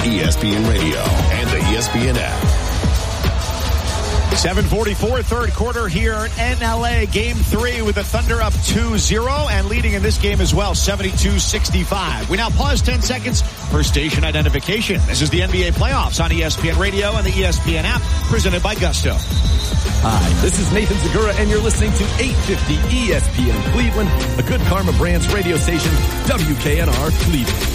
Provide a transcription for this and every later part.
ESPN Radio and the ESPN app. 7:44, third quarter here at NLA Game 3 with the Thunder up 2-0 and leading in this game as well, 72-65. We now pause 10 seconds for station identification. This is the NBA playoffs on ESPN Radio and the ESPN app, presented by Gusto. Hi, this is Nathan Zagura, and you're listening to 850 ESPN Cleveland, a Good Karma Brands radio station, WKNR Cleveland.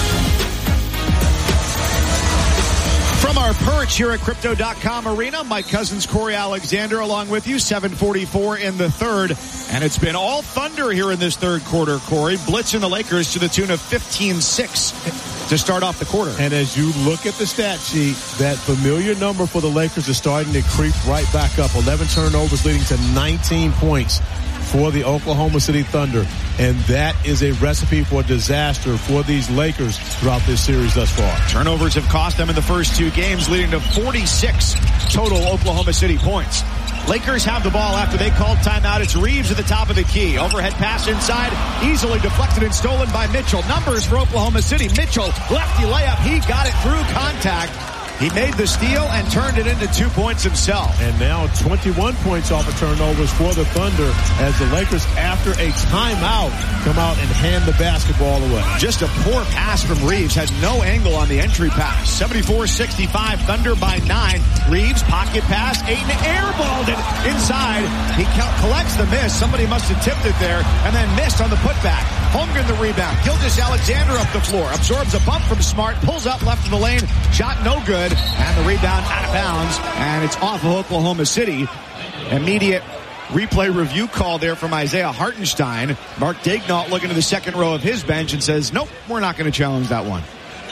From our perch here at Crypto.com Arena, Mike Cousins, Corey Alexander along with you, 7:44 in the third. And it's been all Thunder here in this third quarter, Corey. Blitzing the Lakers to the tune of 15-6 to start off the quarter. And as you look at the stat sheet, that familiar number for the Lakers is starting to creep right back up. 11 turnovers leading to 19 points for the Oklahoma City Thunder. And that is a recipe for disaster for these Lakers throughout this series thus far. Turnovers have cost them in the first two games, leading to 46 total Oklahoma City points. Lakers have the ball after they called timeout. It's Reeves at the top of the key. Overhead pass inside, easily deflected and stolen by Mitchell. Numbers for Oklahoma City. Mitchell, lefty layup. He got it through contact. He made the steal and turned it into 2 points himself. And now 21 points off of turnovers for the Thunder as the Lakers, after a timeout, come out and hand the basketball away. Just a poor pass from Reeves. Had no angle on the entry pass. 74-65, Thunder by 9. Reeves, pocket pass. Ayton airballed it inside. He collects the miss. Somebody must have tipped it there and then missed on the putback. Holmgren the rebound. Gilgeous-Alexander up the floor. Absorbs a bump from Smart. Pulls up left of the lane. Shot no good. And the rebound out of bounds. And it's off of Oklahoma City. Immediate replay review call there from Isaiah Hartenstein. Mark Daignault looking to the second row of his bench and says, nope, we're not going to challenge that one.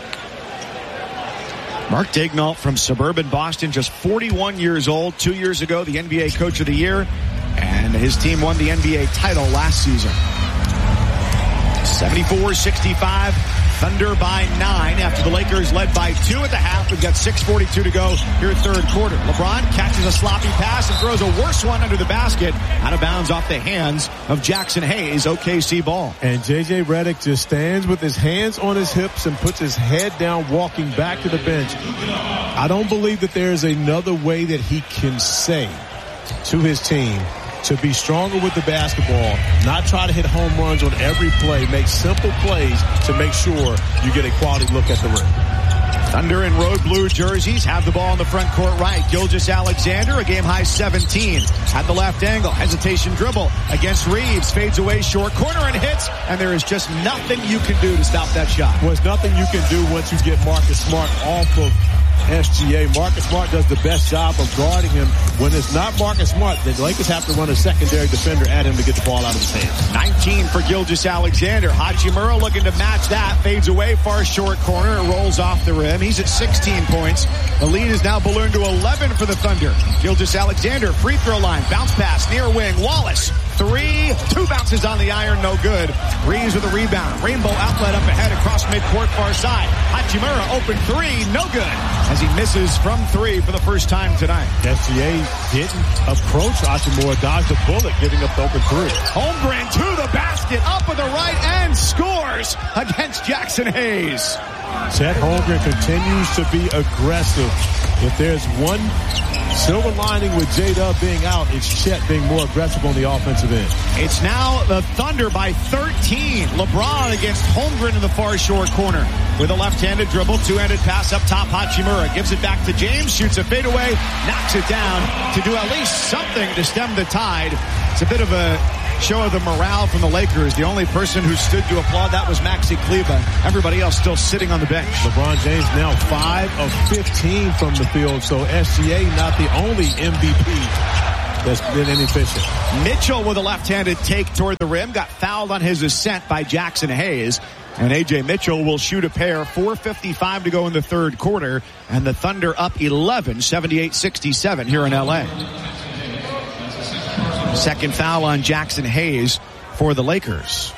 Mark Daignault from suburban Boston, just 41 years old. 2 years ago, the NBA Coach of the Year. And his team won the NBA title last season. 74-65, Thunder by 9 after the Lakers led by 2 at the half. We've got 6:42 to go here third quarter. LeBron catches a sloppy pass and throws a worse one under the basket, out of bounds off the hands of Jackson Hayes, OKC ball. And J.J. Redick just stands with his hands on his hips and puts his head down, walking back to the bench. I don't believe that there's another way that he can say to his team to be stronger with the basketball, not try to hit home runs on every play, make simple plays to make sure you get a quality look at the rim. Thunder in road blue jerseys have the ball in the front court right. Gilgeous-Alexander, a game-high 17. At the left angle, hesitation dribble against Reeves. Fades away short corner and hits. And there is just nothing you can do to stop that shot. Well, there's nothing you can do once you get Marcus Smart off of SGA. Marcus Smart does the best job of guarding him. When it's not Marcus Smart, the Lakers have to run a secondary defender at him to get the ball out of his hands. 19 for Gilgeous-Alexander. Hachimura looking to match that. Fades away, far short corner. It rolls off the rim. He's at 16 points. The lead is now ballooned to 11 for the Thunder. Gilgeous-Alexander, free throw line. Bounce pass, near wing. Wallace, 3. 2 bounces on the iron, no good. Reeves with a rebound. Rainbow outlet up ahead across midcourt, far side. Hachimura, open 3, no good, as he misses from 3 for the first time tonight. SGA didn't approach Hachimura, dodged a bullet, giving up the open 3. Holmgren to the basket, up with the right, and scores against Jackson Hayes. Chet Holmgren continues to be aggressive. If there's one silver lining with J-Dub being out, it's Chet being more aggressive on the offensive end. It's now the Thunder by 13. LeBron against Holmgren in the far short corner with a left-handed dribble, two-handed pass up top. Hachimura gives it back to James, shoots a fadeaway, knocks it down to do at least something to stem the tide. It's a bit of a show of the morale from the Lakers. The only person who stood to applaud that was Maxi Kleber. Everybody else still sitting on the bench. LeBron James now 5 of 15 from the field, so SGA not the only MVP that's been inefficient. Mitchell with a left-handed take toward the rim, got fouled on his ascent by Jackson Hayes. And A.J. Mitchell will shoot a pair. 4:55 to go in the third quarter. And the Thunder up 11, 78-67 here in L.A. Second foul on Jackson Hayes for the Lakers.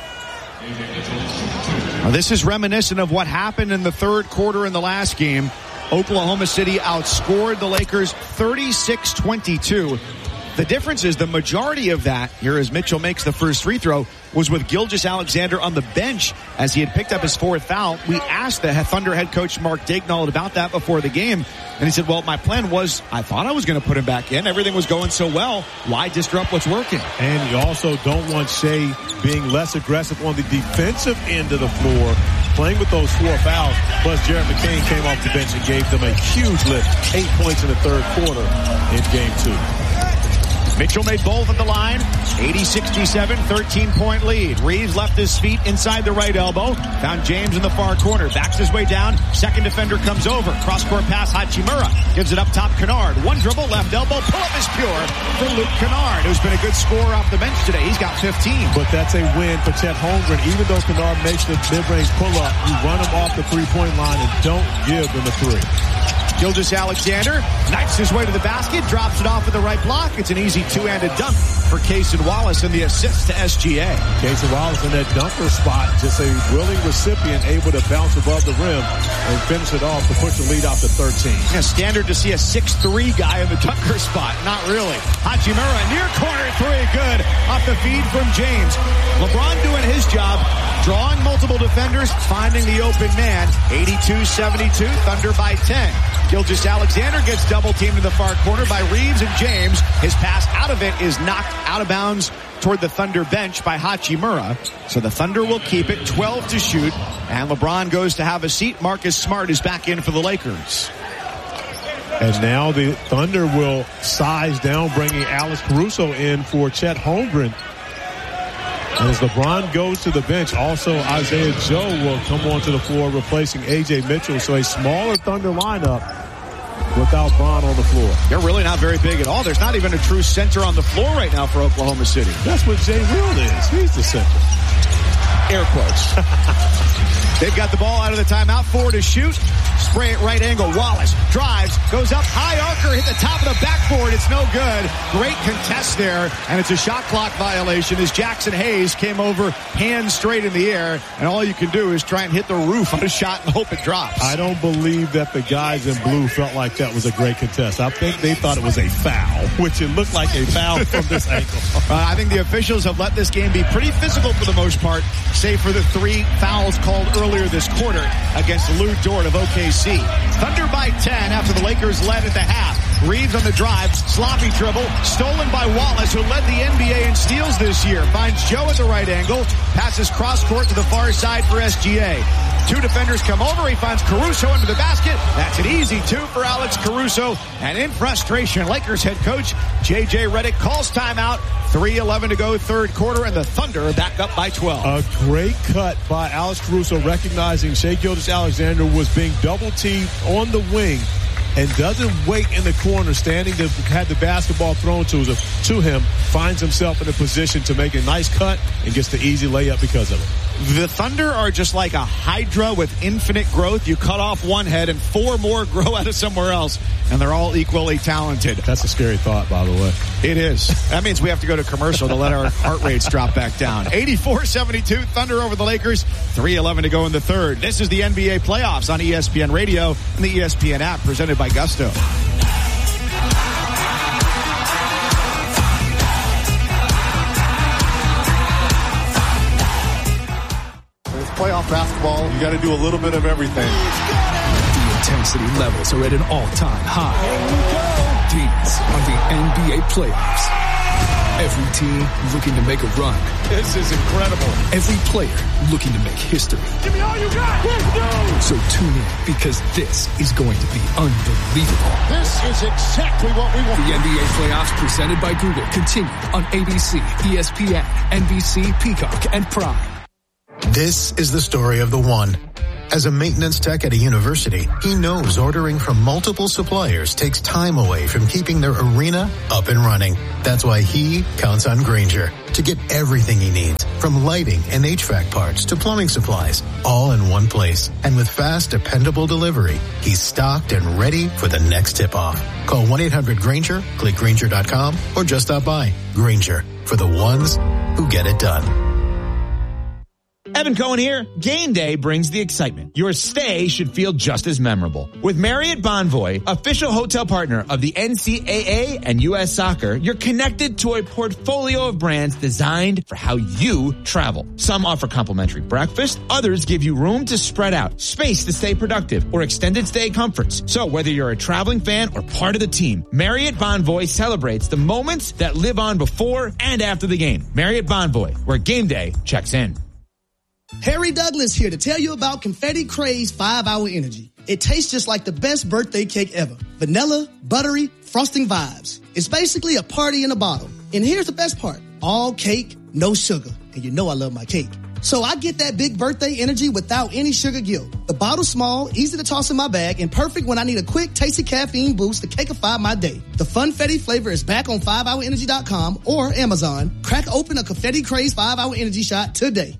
Now, this is reminiscent of what happened in the third quarter in the last game. Oklahoma City outscored the Lakers 36-22. The difference is the majority of that, here as Mitchell makes the first free throw, was with Gilgeous-Alexander on the bench as he had picked up his fourth foul. We asked the Thunder head coach Mark Daigneault about that before the game, and he said, well, my plan was I thought I was going to put him back in. Everything was going so well. Why disrupt what's working? And you also don't want Shea being less aggressive on the defensive end of the floor, playing with those 4 fouls. Plus, Jared McCain came off the bench and gave them a huge lift, 8 points in the third quarter in game 2. Mitchell made both at the line. 80-67, 13-point lead. Reeves left his feet inside the right elbow. Found James in the far corner. Backs his way down. Second defender comes over. Cross-court pass, Hachimura. Gives it up top, Kennard. One dribble, left elbow. Pull-up is pure for Luke Kennard, who's been a good scorer off the bench today. He's got 15. But that's a win for Chet Holmgren. Even though Kennard makes the mid-range pull-up, you run him off the three-point line and don't give him a 3. Gilgeous-Alexander knifes his way to the basket, drops it off with the right block. It's an easy two-handed dunk for Cason Wallace and the assist to SGA. Cason Wallace in that dunker spot, just a willing recipient, able to bounce above the rim and finish it off to push the lead out to 13. Yeah, standard to see a 6'3" guy in the dunker spot. Not really. Hachimura, near corner three, good. Off the feed from James. LeBron doing his job, drawing multiple defenders, finding the open man. 82-72, Thunder by 10. Gilgeous-Alexander gets double-teamed in the far corner by Reeves and James. His pass out of it is knocked out of bounds toward the Thunder bench by Hachimura. So the Thunder will keep it 12 to shoot. And LeBron goes to have a seat. Marcus Smart is back in for the Lakers. And now the Thunder will size down, bringing Alex Caruso in for Chet Holmgren. And as LeBron goes to the bench, also Isaiah Joe will come onto the floor, replacing A.J. Mitchell. So a smaller Thunder lineup without Bron on the floor. They're really not very big at all. There's not even a true center on the floor right now for Oklahoma City. That's what Jay Will is. He's the center. Air quotes. They've got the ball out of the timeout. 4 to shoot. Spray it right angle. Wallace drives, goes up high archer, hit the top of the backboard. It's no good. Great contest there, and it's a shot clock violation as Jackson Hayes came over, hands straight in the air, and all you can do is try and hit the roof on a shot and hope it drops. I don't believe that the guys in blue felt like that was a great contest. I think they thought it was a foul, which it looked like a foul from this angle. I think the officials have let this game be pretty physical for the most part, save for the 3 fouls called earlier this quarter against Lou Dort of OKC. Thunder by 10 after the Lakers led at the half. Reeves on the drive, sloppy dribble, stolen by Wallace, who led the NBA in steals this year. Finds Joe at the right angle, passes cross court to the far side for SGA. 2 defenders come over. He finds Caruso into the basket. That's an easy 2 for Alex Caruso. And in frustration, Lakers head coach J.J. Redick calls timeout. 3:11 to go, third quarter, and the Thunder are back up by 12. A great cut by Alex Caruso, recognizing Shai Gilgeous-Alexander was being double-teamed on the wing and doesn't wait in the corner, standing to have the basketball thrown to him, finds himself in a position to make a nice cut and gets the easy layup because of it. The Thunder are just like a hydra with infinite growth. You cut off one head and 4 more grow out of somewhere else, and they're all equally talented. That's a scary thought, by the way. It is. That means we have to go to commercial to let our heart rates drop back down. 84-72, Thunder over the Lakers. 3:11 to go in the third. This is the NBA playoffs on ESPN Radio and the ESPN app, presented by Gusto. Playoff basketball, you got to do a little bit of everything. The intensity levels are at an all-time high. These are the NBA playoffs. Every team looking to make a run. This is incredible. Every player looking to make history. Give me all you got. So tune in, because this is going to be unbelievable. This is exactly what we want. The NBA playoffs presented by Google continue on ABC, ESPN, NBC, Peacock, and Prime. This is the story of the one. As a maintenance tech at a university, he knows ordering from multiple suppliers takes time away from keeping their arena up and running. That's why he counts on Grainger to get everything he needs, from lighting and HVAC parts to plumbing supplies, all in one place. And with fast, dependable delivery, he's stocked and ready for the next tip-off. Call 1-800-GRAINGER, click Grainger.com, or just stop by. Grainger, for the ones who get it done. Evan Cohen here. Game day brings the excitement. Your stay should feel just as memorable. With Marriott Bonvoy, official hotel partner of the NCAA and U.S. Soccer, you're connected to a portfolio of brands designed for how you travel. Some offer complimentary breakfast. Others give you room to spread out, space to stay productive, or extended stay comforts. So whether you're a traveling fan or part of the team, Marriott Bonvoy celebrates the moments that live on before and after the game. Marriott Bonvoy, where game day checks in. Harry Douglas here to tell you about Confetti Craze 5-Hour Energy. It tastes just like the best birthday cake ever. Vanilla, buttery, frosting vibes. It's basically a party in a bottle. And here's the best part. All cake, no sugar. And you know I love my cake. So I get that big birthday energy without any sugar guilt. The bottle's small, easy to toss in my bag, and perfect when I need a quick, tasty caffeine boost to cakeify my day. The Funfetti flavor is back on 5hourenergy.com or Amazon. Crack open a Confetti Craze 5-Hour Energy shot today.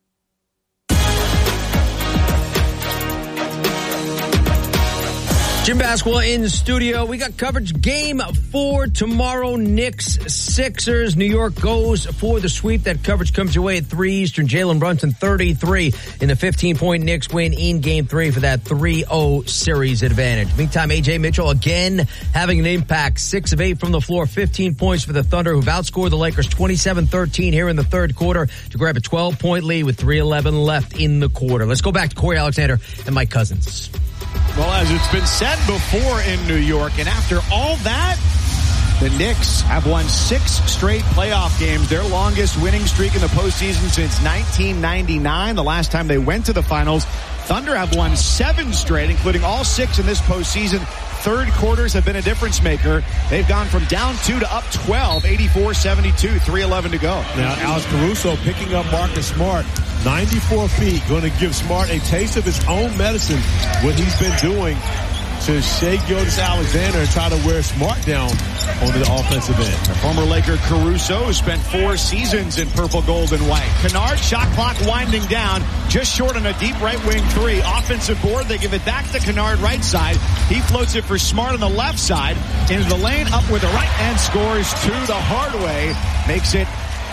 Jim Basketball in the studio. We got coverage game 4 tomorrow. Knicks, Sixers. New York goes for the sweep. That coverage comes your way at 3 Eastern. Jalen Brunson 33 in the 15-point Knicks win in game 3 for that 3-0 series advantage. Meantime, A.J. Mitchell again having an impact. 6 of 8 from the floor. 15 points for the Thunder, who've outscored the Lakers 27-13 here in the third quarter to grab a 12-point lead with 3:11 left in the quarter. Let's go back to Corey Alexander and Mike Cousins. Well, as it's been said before in New York, and after all that, the Knicks have won 6 straight playoff games, their longest winning streak in the postseason since 1999, the last time they went to the finals. Thunder have won 7 straight, including all 6 in this postseason. Third quarters have been a difference maker. They've gone from down 2 to up 12, 84-72, 3:11 to go. Now, Alex Caruso picking up Marcus Smart, 94 feet, going to give Smart a taste of his own medicine, what he's been doing to Shai Gilgeous-Alexander and try to wear Smart down on the offensive end. Former Laker Caruso spent 4 seasons in purple, gold, and white. Kennard, shot clock winding down, just short on a deep right wing 3. Offensive board, they give it back to Kennard right side. He floats it for Smart on the left side, into the lane, up with the right, and scores 2 the hard way. Makes it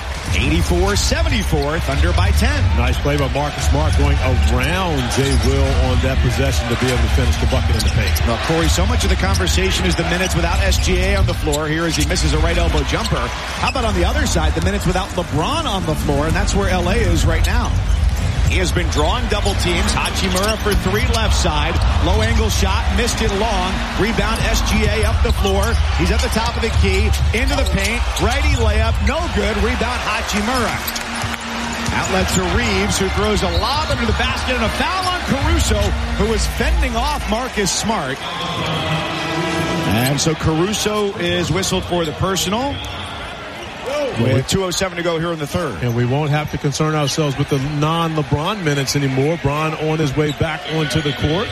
84-74, Thunder by 10. Nice play by Marcus Smart going around Jay Will on that possession to be able to finish the bucket in the paint. Well, Corey, so much of the conversation is the minutes without SGA on the floor here as he misses a right elbow jumper. How about on the other side, the minutes without LeBron on the floor, and that's where LA is right now. He has been drawing double teams. Hachimura for 3 left side. Low angle shot, missed it long. Rebound, SGA up the floor. He's at the top of the key, into the paint. Righty layup, no good. Rebound, Hachimura. Outlet to Reeves, who throws a lob under the basket, and a foul on Caruso, who was fending off Marcus Smart. And so Caruso is whistled for the personal. With 2:07 to go here in the third. And we won't have to concern ourselves with the non-LeBron minutes anymore. Bron on his way back onto the court.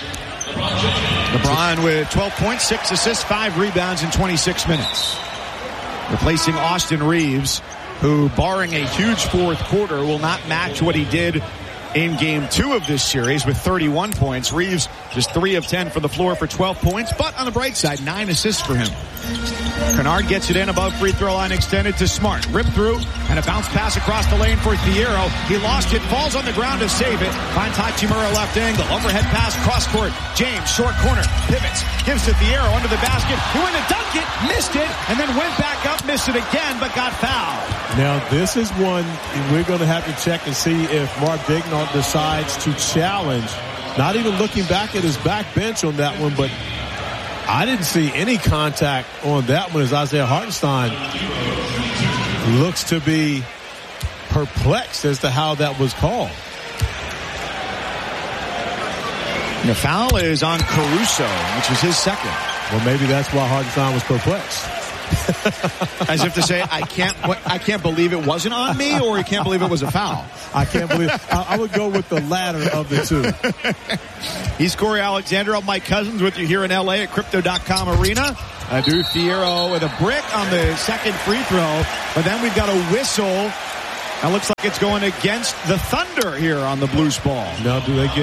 LeBron with 12 points, 6 assists, 5 rebounds in 26 minutes. Replacing Austin Reeves, who, barring a huge fourth quarter, will not match what he did in game 2 of this series with 31 points. Reeves just 3 of 10 from the floor for 12 points, but on the bright side, 9 assists for him. Kennard gets it in above free throw line, extended to Smart. Rip through and a bounce pass across the lane for Thiero. He lost it, falls on the ground to save it. Finds Hachimura left angle. Overhead pass, cross court. James, short corner, pivots, gives to Thiero under the basket. He went to dunk it, missed it, and then went back up, missed it again, but got fouled. Now, this is one we're going to have to check and see if Mark Daigneault decides to challenge. Not even looking back at his back bench on that one, but I didn't see any contact on that one as Isaiah Hartenstein looks to be perplexed as to how that was called. The foul is on Caruso, which is his second. Well, maybe that's why Hartenstein was perplexed. As if to say, I can't believe it wasn't on me, or you can't believe it was a foul. I can't believe I would go with the latter of the two. He's Corey Alexander. I'm Mike Cousins with you here in LA at Crypto.com Arena. Drew Thiero with a brick on the second free throw, but then we've got a whistle. It looks like it's going against the Thunder here on the Blues ball. Now, do they get...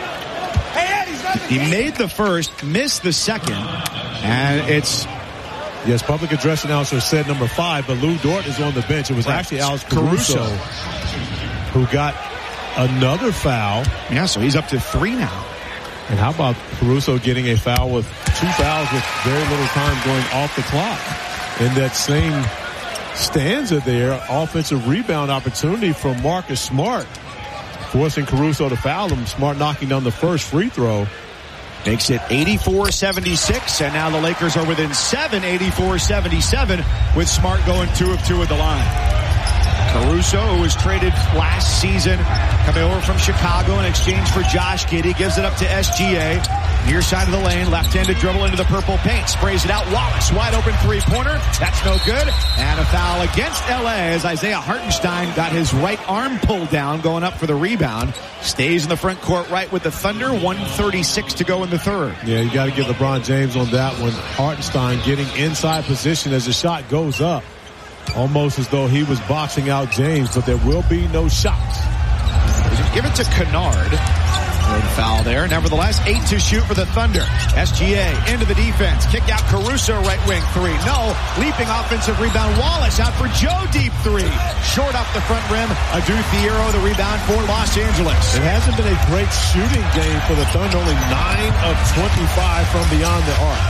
He made the first, missed the second, and it's Yes, public address announcer said number 5, but Lou Dort is on the bench. It was actually Alex Caruso who got another foul. Yeah, so he's up to 3 now. And how about Caruso getting a foul with 2 fouls with very little time going off the clock? In that same stanza there, offensive rebound opportunity from Marcus Smart, forcing Caruso to foul him. Smart knocking down the first free throw. Makes it 84-76, and now the Lakers are within 7, 84-77, with Smart going 2 of 2 at the line. Caruso, who was traded last season, coming over from Chicago in exchange for Josh Giddey, gives it up to SGA. Near side of the lane, left-handed dribble into the purple paint, sprays it out. Wallace, wide open three-pointer. That's no good. And a foul against LA as Isaiah Hartenstein got his right arm pulled down, going up for the rebound. Stays in the front court right with the Thunder. 1:36 to go in the third. Yeah, you got to give LeBron James on that one. Hartenstein getting inside position as the shot goes up. Almost as though he was boxing out James, but there will be no shots. Give it to Kennard. Good foul there. Nevertheless, 8 to shoot for the Thunder. SGA into the defense. Kick out Caruso, right wing 3. No. Leaping offensive rebound. Wallace out for Joe, deep 3. Short off the front rim. Adu Thiero, the rebound for Los Angeles. It hasn't been a great shooting game for the Thunder. Only 9 of 25 from beyond the arc.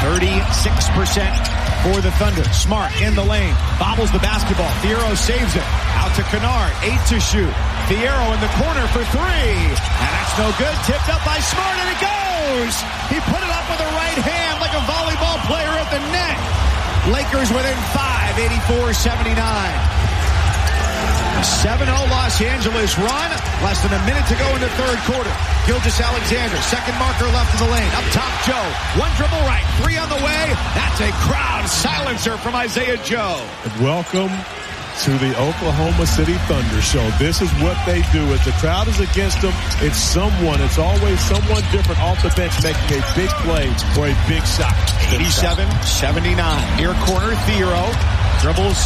36% for the Thunder. Smart in the lane. Bobbles the basketball. Thiero saves it. Out to Kennard. 8 to shoot. Thiero in the corner for 3. And that's no good. Tipped up by Smart, and it goes. He put it up with a right hand like a volleyball player at the net. Lakers within 5, 84-79. 7-0 Los Angeles run. Less than a minute to go in the third quarter. Gilgeous-Alexander, second marker left of the lane. Up top, Joe. 1 dribble right. 3 on the way. That's a crowd silencer from Isaiah Joe. Welcome to the Oklahoma City Thunder show. This is what they do. If the crowd is against them, it's always someone different off the bench making a big play or a big shot. 87-79. Near corner, Thiero dribbles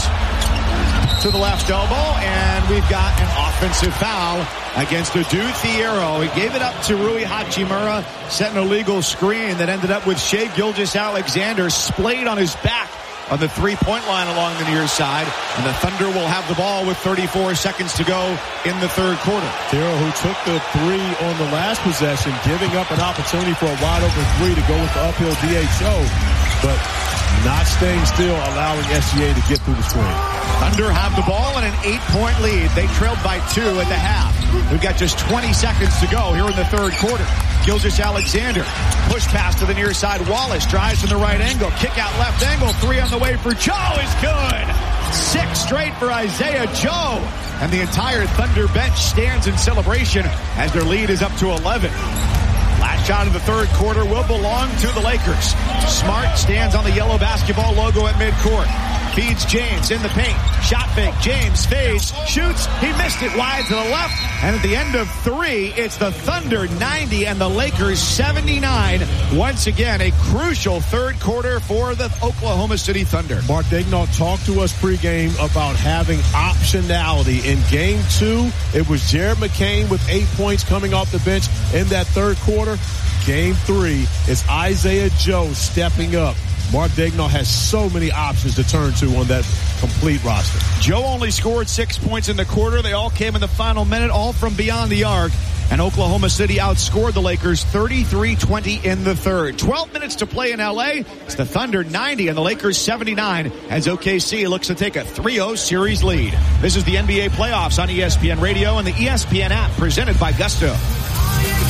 to the left elbow, and we've got an offensive foul against Adu Thiero. He gave it up to Rui Hachimura, set an illegal screen that ended up with Shai Gilgeous-Alexander splayed on his back on the three-point line along the near side, and the Thunder will have the ball with 34 seconds to go in the third quarter. Thiero, who took the 3 on the last possession, giving up an opportunity for a wide-open 3 to go with the uphill DHO, but not staying still, allowing SGA to get through the screen. Thunder have the ball and an 8-point lead. They trailed by 2 at the half. We've got just 20 seconds to go here in the third quarter. Gilgeous-Alexander, push pass to the near side. Wallace drives from the right angle. Kick out left angle. 3 on the way for Joe is good. 6 straight for Isaiah Joe. And the entire Thunder bench stands in celebration as their lead is up to 11. Last shot of the third quarter will belong to the Lakers. Smart stands on the yellow basketball logo at midcourt. Feeds James in the paint. Shot fake. James fades. Shoots. He missed it wide to the left. And at the end of 3, it's the Thunder 90 and the Lakers 79. Once again, a crucial third quarter for the Oklahoma City Thunder. Mark Daigneault talked to us pregame about having optionality. In game 2, it was Jared McCain with 8 points coming off the bench in that third quarter. Game 3 is Isaiah Joe stepping up. Mark Daigneault has so many options to turn to on that complete roster. Joe only scored 6 points in the quarter. They all came in the final minute, all from beyond the arc. And Oklahoma City outscored the Lakers 33-20 in the third. 12 minutes to play in L.A. It's the Thunder 90 and the Lakers 79 as OKC looks to take a 3-0 series lead. This is the NBA playoffs on ESPN Radio and the ESPN app presented by Gusto.